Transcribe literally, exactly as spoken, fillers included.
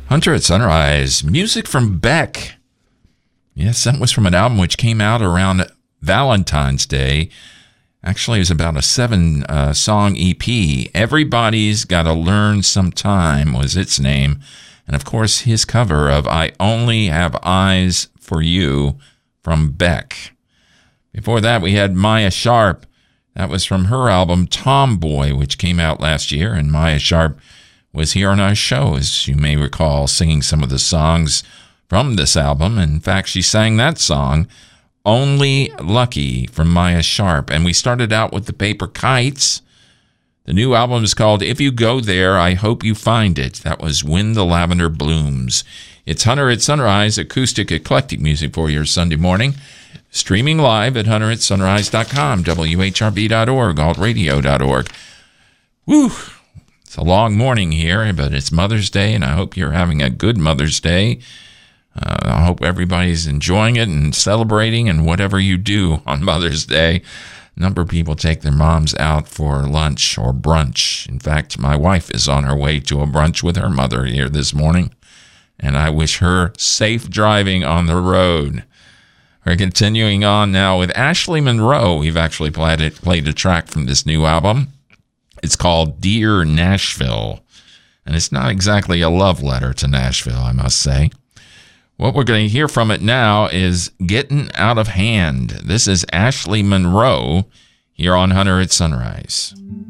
Hunter at Sunrise, music from Beck. Yes, that was from an album which came out around Valentine's Day. Actually, it was about a seven-song uh, E P. Everybody's Gotta Learn Sometime was its name. And, of course, his cover of I Only Have Eyes for You from Beck. Before that, we had Maya Sharp. That was from her album Tomboy, which came out last year. And Maya Sharp was here on our show, as you may recall, singing some of the songs from this album. In fact, she sang that song, Only Lucky, from Maya Sharp. And we started out with the Paper Kites. The new album is called If You Go There, I Hope You Find It. That was When the Lavender Blooms. It's Hunter at Sunrise, acoustic eclectic music for your Sunday morning. Streaming live at hunter at sunrise dot com, W H R B dot org, alt radio dot org. Woo! It's a long morning here, but it's Mother's Day, and I hope you're having a good Mother's Day. Uh, I hope everybody's enjoying it and celebrating, and whatever you do on Mother's Day. A number of people take their moms out for lunch or brunch. In fact, my wife is on her way to a brunch with her mother here this morning, and I wish her safe driving on the road. We're continuing on now with Ashley Monroe. We've actually played, it, played a track from this new album. It's called Dear Nashville, and it's not exactly a love letter to Nashville, I must say. What we're going to hear from it now is Getting Out of Hand. This is Ashley Monroe here on Hunter at Sunrise.